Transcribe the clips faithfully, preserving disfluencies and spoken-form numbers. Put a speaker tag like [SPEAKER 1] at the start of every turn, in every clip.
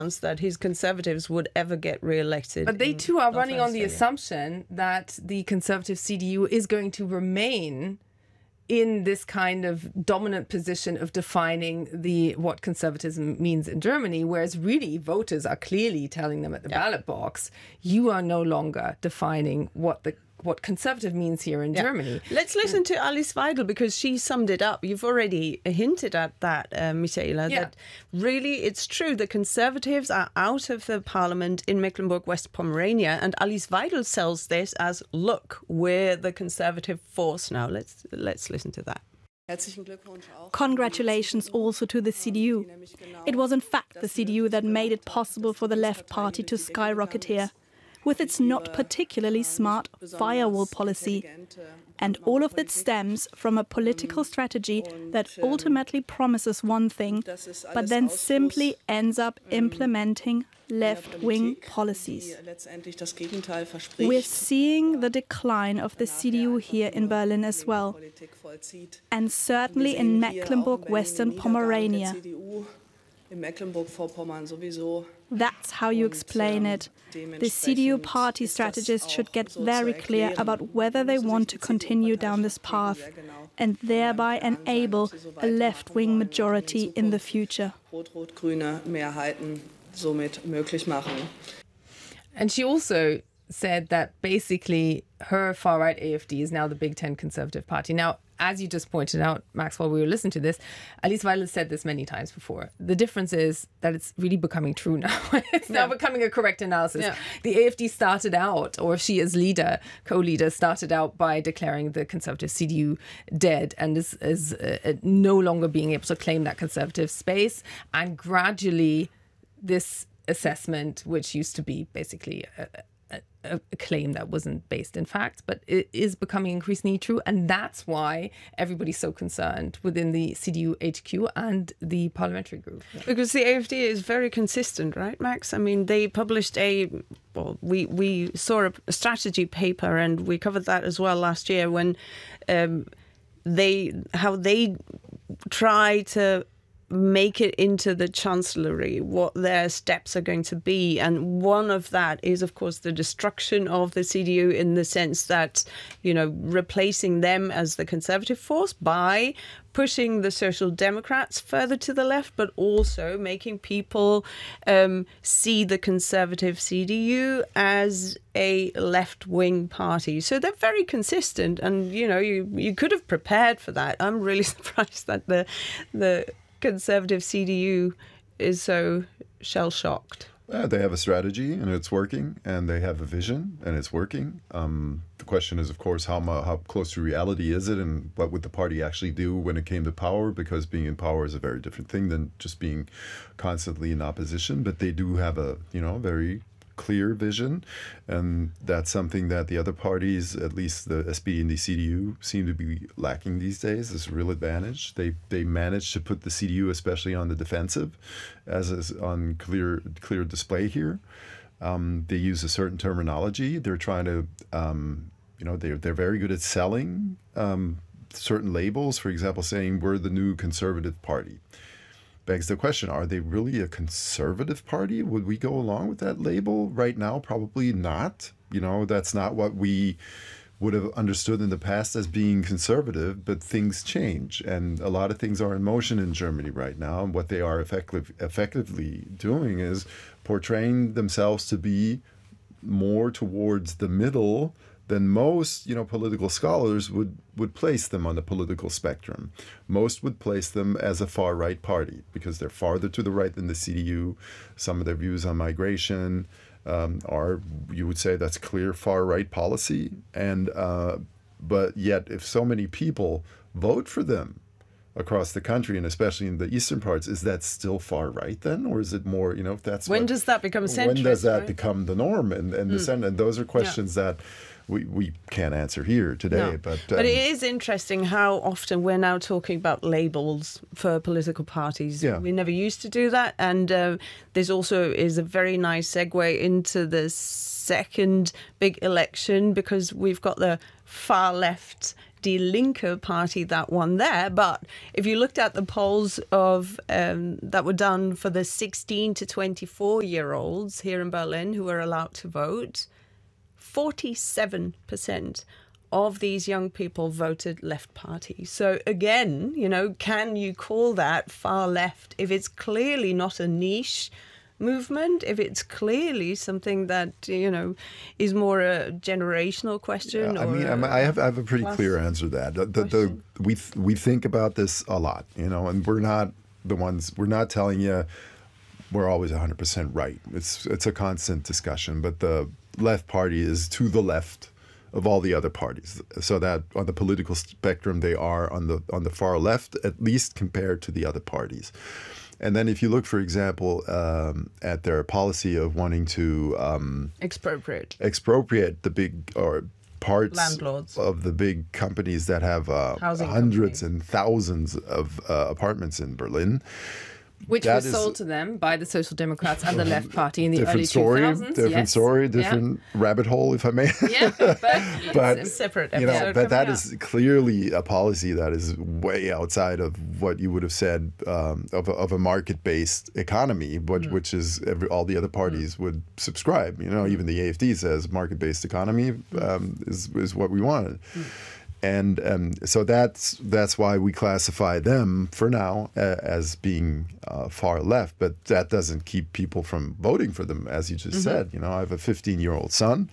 [SPEAKER 1] that his Conservatives would ever get re-elected.
[SPEAKER 2] But they too are running on the assumption that the Conservative C D U is going to remain in this kind of dominant position of defining the what conservatism means in Germany, whereas really voters are clearly telling them at the yeah. ballot box, you are no longer defining what the what conservative means here in yeah. Germany.
[SPEAKER 1] Let's listen to Alice Weidel, because she summed it up. You've already hinted at that, uh, Michaela, yeah. that really it's true. The Conservatives are out of the parliament in Mecklenburg-West Pomerania, and Alice Weidel sells this as, look, we're the conservative force now. Let's, let's listen to that.
[SPEAKER 3] Congratulations also to the C D U. It was in fact the C D U that made it possible for the Left Party to skyrocket here, with its not particularly smart firewall policy. And all of that stems from a political strategy that ultimately promises one thing, but then simply ends up implementing left-wing policies. We're seeing the decline of the C D U here in Berlin as well, and certainly in Mecklenburg-Western Pomerania. That's how you explain it. The C D U party strategists should get very clear about whether they want to continue down this path and thereby enable a left-wing majority in the future.
[SPEAKER 2] And she also said that basically her far-right A F D is now the Big Ten Conservative Party. Now, as you just pointed out, Max, while we were listening to this, Alice Weidel said this many times before. The difference is that it's really becoming true now. It's now yeah. becoming a correct analysis. Yeah. The A F D started out, or she as leader, co-leader, started out by declaring the Conservative C D U dead and is, is uh, no longer being able to claim that conservative space. And gradually, this assessment, which used to be basically a, a, a claim that wasn't based in fact, but it is becoming increasingly true. And that's why everybody's so concerned within the C D U H Q and the parliamentary group.
[SPEAKER 1] Yeah. Because the A F D is very consistent, right, Max? I mean, they published a, well, we, we saw a, a strategy paper, and we covered that as well last year, when um, they, how they try to make it into the chancellery, what their steps are going to be. And one of that is, of course, the destruction of the C D U, in the sense that, you know, replacing them as the conservative force by pushing the Social Democrats further to the left, but also making people um, see the conservative C D U as a left-wing party. So they're very consistent, and, you know, you, you could have prepared for that. I'm really surprised that the the conservative C D U is so shell-shocked.
[SPEAKER 4] Yeah, they have a strategy and it's working, and they have a vision and it's working. Um, the question is, of course, how how close to reality is it, and what would the party actually do when it came to power? Because being in power is a very different thing than just being constantly in opposition. But they do have a, you know, very clear vision, and that's something that the other parties, at least the S P D and the C D U, seem to be lacking these days. It's a real advantage. They they managed to put the C D U especially on the defensive, as is on clear clear display here. Um, they use a certain terminology. They're trying to, um, you know, they're they're very good at selling um, certain labels. For example, saying we're the new conservative party. Begs the question, are they really a conservative party? Would we go along with that label right now? Probably not. You know, that's not what we would have understood in the past as being conservative, but things change. And a lot of things are in motion in Germany right now. And what they are effective, effectively doing is portraying themselves to be more towards the middle than most, you know, political scholars would, would place them on the political spectrum. Most would place them as a far-right party because they're farther to the right than the C D U. Some of their views on migration um, are, you would say, that's clear far-right policy. And uh, but yet, if so many people vote for them across the country, and especially in the eastern parts, is that still far right then, or is it more, you know, if that's
[SPEAKER 1] when
[SPEAKER 4] what,
[SPEAKER 1] does that become centrist?
[SPEAKER 4] When does that
[SPEAKER 1] right?
[SPEAKER 4] become the norm and and mm. the center? And those are questions yeah. that we we can't answer here today.
[SPEAKER 1] No.
[SPEAKER 4] But um,
[SPEAKER 1] but it is interesting how often we're now talking about labels for political parties.
[SPEAKER 4] Yeah.
[SPEAKER 1] We never used to do that, and uh, this also is a very nice segue into the second big election, because we've got the far left Die Linke party that won there. But if you looked at the polls of um, that were done for the sixteen to twenty-four year olds here in Berlin who were allowed to vote, forty-seven percent of these young people voted left party. So again, you know, can you call that far left if it's clearly not a niche movement, if it's clearly something that, you know, is more a generational question?
[SPEAKER 4] Yeah, I
[SPEAKER 1] or
[SPEAKER 4] mean,
[SPEAKER 1] a,
[SPEAKER 4] I have I have a pretty clear answer to that. The, the, the, we th- we think about this a lot, you know, and we're not the ones. We're not telling you we're always one hundred percent right. It's it's a constant discussion, but the left party is to the left of all the other parties, so that on the political spectrum they are on the on the far left, at least compared to the other parties. And then if you look, for example, um, at their policy of wanting to um,
[SPEAKER 1] expropriate
[SPEAKER 4] expropriate the big or parts
[SPEAKER 1] landlords
[SPEAKER 4] of the big companies that have uh, hundreds and thousands of uh, apartments in Berlin.
[SPEAKER 2] Which
[SPEAKER 4] that
[SPEAKER 2] was sold to them by the Social Democrats and the Left Party in the
[SPEAKER 4] different
[SPEAKER 2] early
[SPEAKER 4] story,
[SPEAKER 2] two thousands.
[SPEAKER 4] Different
[SPEAKER 2] yes.
[SPEAKER 4] story, different yeah. rabbit hole, if I may.
[SPEAKER 2] Yeah, but,
[SPEAKER 4] but
[SPEAKER 1] it's a separate
[SPEAKER 4] you know,
[SPEAKER 1] episode
[SPEAKER 4] but that
[SPEAKER 1] coming
[SPEAKER 4] is clearly a policy that is way outside of what you would have said um, of, a, of a market-based economy, which, mm. which is every, all the other parties mm. would subscribe. You know, even the A F D says market-based economy um, is is what we wanted. Mm. And um, so that's that's why we classify them for now uh, as being uh, far left. But that doesn't keep people from voting for them, as you just mm-hmm. said. You know, I have a fifteen-year-old son,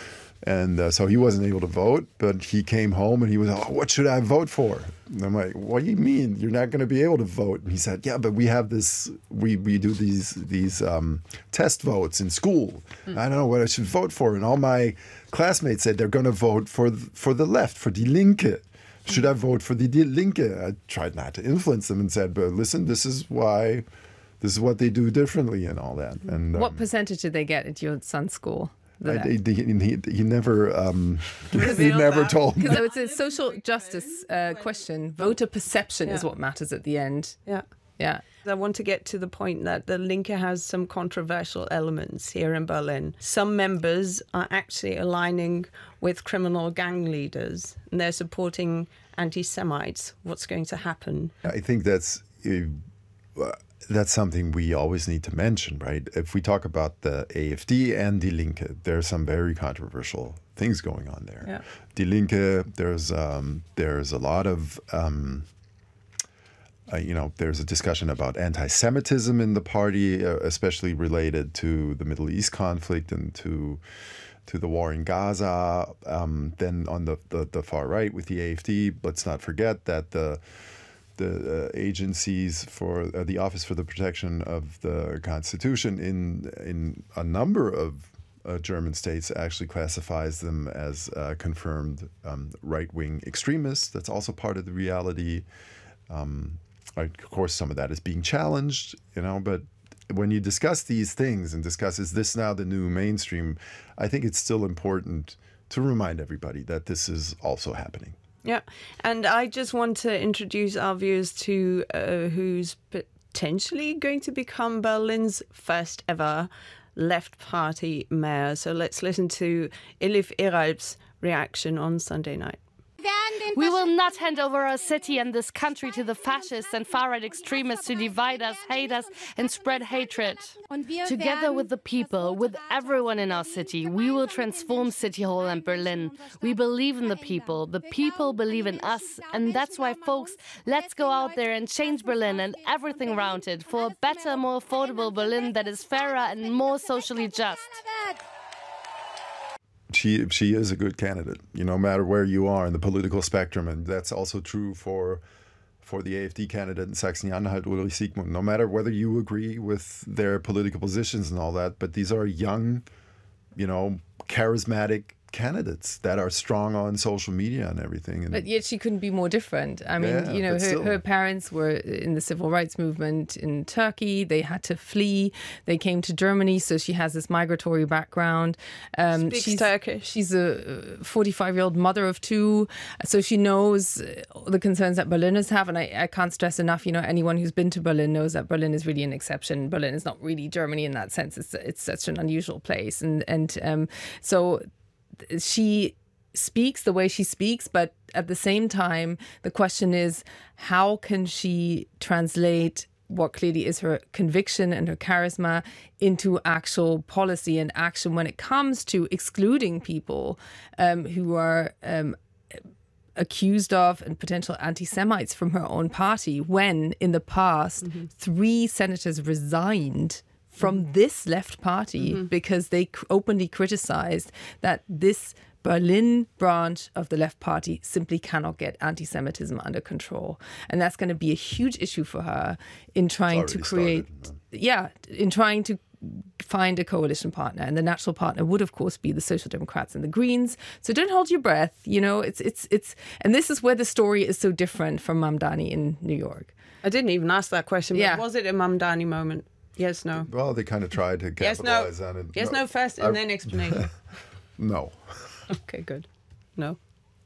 [SPEAKER 4] and uh, so he wasn't able to vote. But he came home and he was, oh, what should I vote for? And I'm like, what do you mean you're not going to be able to vote? And he said, yeah, but we have this, we we do these these um, test votes in school. Mm. I don't know what I should vote for. And all my classmates said they're going to vote for for the left, for Die Linke. Should I vote for the Die Linke? I tried not to influence them and said, but listen, this is why, this is what they do differently and all that. And um,
[SPEAKER 2] what percentage did they get at your son's school?
[SPEAKER 4] I, he, he, he never um, he never that. told me.
[SPEAKER 2] Because it's a social justice uh, question. Voter perception yeah. is what matters at the end.
[SPEAKER 1] Yeah.
[SPEAKER 2] Yeah.
[SPEAKER 1] I want to get to the point that the Linke has some controversial elements here in Berlin. Some members are actually aligning with criminal gang leaders and they're supporting anti-Semites. What's going to happen?
[SPEAKER 4] I think that's uh, that's something we always need to mention, right? If we talk about the A F D and Die Linke, there are some very controversial things going on there.
[SPEAKER 1] Yeah.
[SPEAKER 4] Die Linke, there's um, there's a lot of um, Uh, you know, there's a discussion about anti-Semitism in the party, uh, especially related to the Middle East conflict and to to the war in Gaza. Um, then on the, the, the far right with the A F D, let's not forget that the the uh, agencies for uh, the Office for the Protection of the Constitution in in a number of uh, German states actually classifies them as uh, confirmed um, right-wing extremists. That's also part of the reality. Um, Of course, some of that is being challenged, you know, but when you discuss these things and discuss, is this now the new mainstream, I think it's still important to remind everybody that this is also happening.
[SPEAKER 1] Yeah, and I just want to introduce our viewers to uh, who's potentially going to become Berlin's first ever left party mayor. So let's listen to Elif Eralp's reaction on Sunday night.
[SPEAKER 5] We will not hand over our city and this country to the fascists and far-right extremists to divide us, hate us and spread hatred. Together with the people, with everyone in our city, we will transform City Hall and Berlin. We believe in the people. The people believe in us. And that's why, folks, let's go out there and change Berlin and everything around it for a better, more affordable Berlin that is fairer and more socially just.
[SPEAKER 4] She she is a good candidate, you know, no matter where you are in the political spectrum, and that's also true for for the A F D candidate in Saxony-Anhalt, Ulrich Siegmund. No matter whether you agree with their political positions and all that, but these are young, you know, charismatic candidates that are strong on social media and everything. And
[SPEAKER 2] but yet she couldn't be more different. I mean,
[SPEAKER 4] yeah,
[SPEAKER 2] you know, her, her parents were in the civil rights movement in Turkey. They had to flee. They came to Germany, so she has this migratory background.
[SPEAKER 1] Um, Speaks
[SPEAKER 2] she's,
[SPEAKER 1] Turkish.
[SPEAKER 2] She's a forty-five-year-old mother of two, so she knows the concerns that Berliners have. And I, I can't stress enough, you know, anyone who's been to Berlin knows that Berlin is really an exception. Berlin is not really Germany in that sense. It's it's such an unusual place, and and um, so. She speaks the way she speaks, but at the same time, the question is, how can she translate what clearly is her conviction and her charisma into actual policy and action when it comes to excluding people um, who are um, accused of and potential anti-Semites from her own party, when in the past mm-hmm. three senators resigned from mm-hmm. this left party mm-hmm. because they openly criticized that this Berlin branch of the left party simply cannot get anti-Semitism under control. And that's going to be a huge issue for her in trying to create, started, yeah, in trying to find a coalition partner. And the natural partner would, of course, be the Social Democrats and the Greens. So don't hold your breath. You know, it's, it's, it's, and this is where the story is so different from Mamdani in New York.
[SPEAKER 1] I didn't even ask that question, but yeah. was it a Mamdani moment? Yes, no.
[SPEAKER 4] Well, they kind of tried to capitalize
[SPEAKER 1] yes, no.
[SPEAKER 4] on it.
[SPEAKER 1] Yes, no, no first, and I, then explanation.
[SPEAKER 4] No.
[SPEAKER 1] Okay, good. No.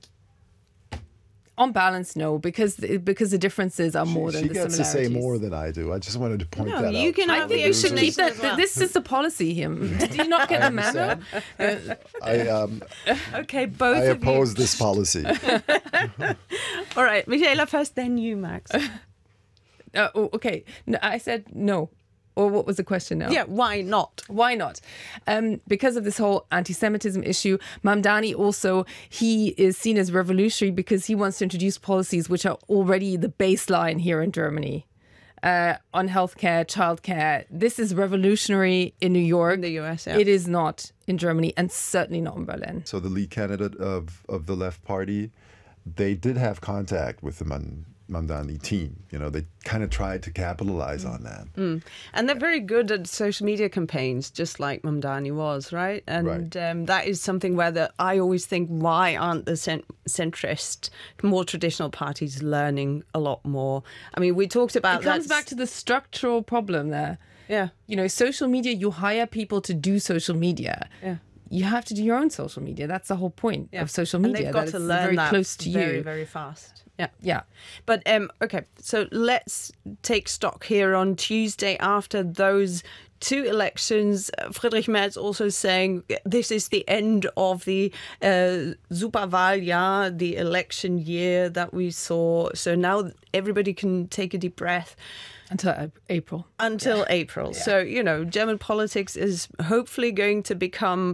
[SPEAKER 2] On balance, no, because because the differences are more
[SPEAKER 4] she,
[SPEAKER 2] than
[SPEAKER 4] she
[SPEAKER 2] the
[SPEAKER 4] gets
[SPEAKER 2] similarities.
[SPEAKER 4] to say more than I do. I just wanted to point
[SPEAKER 1] no,
[SPEAKER 4] that
[SPEAKER 1] you
[SPEAKER 4] out.
[SPEAKER 1] Can
[SPEAKER 2] I think you should keep that.
[SPEAKER 1] Well.
[SPEAKER 2] This is the policy, him. Did you not get the memo?
[SPEAKER 4] I um.
[SPEAKER 1] Okay, both
[SPEAKER 4] I
[SPEAKER 1] of
[SPEAKER 4] oppose
[SPEAKER 1] you.
[SPEAKER 4] this policy.
[SPEAKER 1] All right, Michaela first, then you, Max.
[SPEAKER 2] Uh, oh, okay. No, I said no. Or what was the question now?
[SPEAKER 1] Yeah, why not?
[SPEAKER 2] Why not? Um, because of this whole anti-Semitism issue, Mamdani also, he is seen as revolutionary because he wants to introduce policies which are already the baseline here in Germany. Uh, on healthcare, childcare. This is revolutionary in New York.
[SPEAKER 1] In the U S, yeah.
[SPEAKER 2] It is not in Germany, and certainly not in Berlin.
[SPEAKER 4] So the lead candidate of, of the left party, they did have contact with the Man- Mamdani team. You know, they kind of tried to capitalize mm. on that.
[SPEAKER 1] Mm. And they're very good at social media campaigns, just like Mamdani was, right? And
[SPEAKER 4] right.
[SPEAKER 1] Um, that is something where the, I always think, why aren't the cent- centrist, more traditional parties learning a lot more? I mean, we talked about
[SPEAKER 2] It comes
[SPEAKER 1] that.
[SPEAKER 2] back to the structural problem there.
[SPEAKER 1] Yeah.
[SPEAKER 2] You know, social media, you hire people to do social media.
[SPEAKER 1] Yeah.
[SPEAKER 2] You have to do your own social media. That's the whole point
[SPEAKER 1] yeah.
[SPEAKER 2] of social media.
[SPEAKER 1] And they've got
[SPEAKER 2] that
[SPEAKER 1] to
[SPEAKER 2] it's
[SPEAKER 1] learn
[SPEAKER 2] very
[SPEAKER 1] that
[SPEAKER 2] close to
[SPEAKER 1] very,
[SPEAKER 2] you.
[SPEAKER 1] very fast. Yeah.
[SPEAKER 2] Yeah.
[SPEAKER 1] But, um, okay, so let's take stock here on Tuesday after those two elections. Friedrich Merz also saying this is the end of the uh, Superwahljahr, the election year that we saw. So now everybody can take a deep breath.
[SPEAKER 2] Until April.
[SPEAKER 1] Until yeah. April. Yeah. So, you know, German politics is hopefully going to become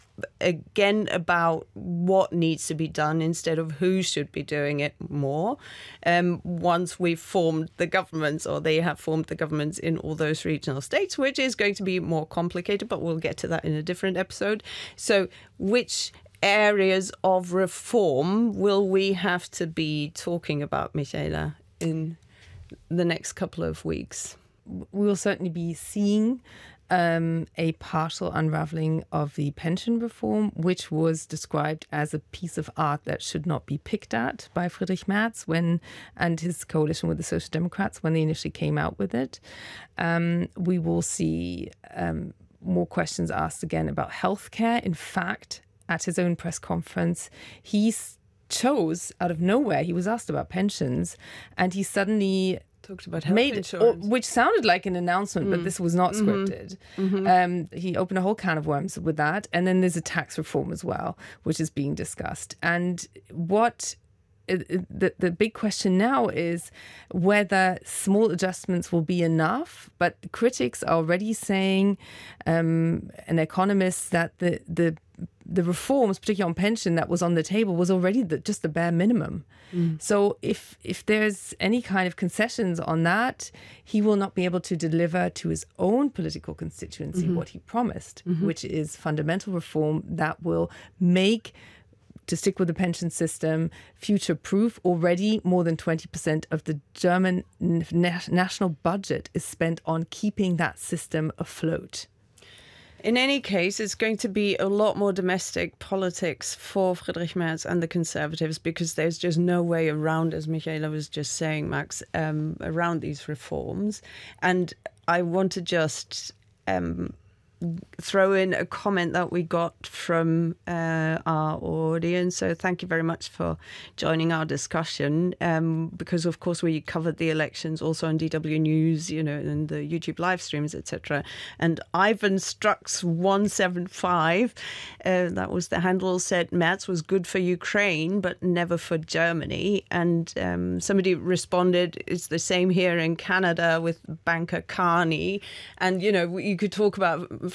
[SPEAKER 1] again about what needs to be done instead of who should be doing it more. Um, once we've formed the governments, or they have formed the governments in all those regional states, which is going to be more complicated, but we'll get to that in a different episode. So which areas of reform will we have to be talking about, Michaela, in the next couple of weeks?
[SPEAKER 2] We will certainly be seeing Um, a partial unraveling of the pension reform, which was described as a piece of art that should not be picked at by Friedrich Merz when and his coalition with the Social Democrats when they initially came out with it. Um, we will see um, more questions asked again about healthcare. In fact, at his own press conference, he chose out of nowhere, he was asked about pensions, and he suddenly
[SPEAKER 1] talked about health
[SPEAKER 2] made
[SPEAKER 1] insurance.
[SPEAKER 2] Or, which sounded like an announcement, mm. but this was not scripted.
[SPEAKER 1] Mm-hmm.
[SPEAKER 2] Um, he opened a whole can of worms with that. And then there's a tax reform as well, which is being discussed. And what the, the big question now is whether small adjustments will be enough. But critics are already saying, um, and economists, that the, the the reforms, particularly on pension, that was on the table was already the, just the bare minimum. Mm. So if if there's any kind of concessions on that, he will not be able to deliver to his own political constituency mm-hmm. what he promised, mm-hmm. which is fundamental reform that will make, to stick with the pension system, future-proof. Already more than twenty percent of the German na- national budget is spent on keeping that system afloat.
[SPEAKER 1] In any case, it's going to be a lot more domestic politics for Friedrich Merz and the Conservatives, because there's just no way around, as Michaela was just saying, Max, um, around these reforms. And I want to just um, throw in a comment that we got from uh, our audience. So thank you very much for joining our discussion, um, because of course we covered the elections also on D W News, you know, and the YouTube live streams, et cetera. And Ivan Strux one seven five, uh, that was the handle, said Merz was good for Ukraine, but never for Germany. And um, somebody responded, it's the same here in Canada with banker Carney. And, you know, you could talk about